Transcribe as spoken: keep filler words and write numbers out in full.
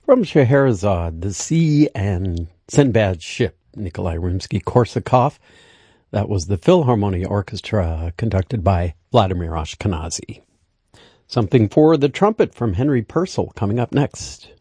From Scheherazade, the Sea and Sinbad's Ship, Nikolai Rimsky-Korsakov. That was the Philharmonia Orchestra, conducted by Vladimir Ashkenazy. Something for the trumpet from Henry Purcell coming up next.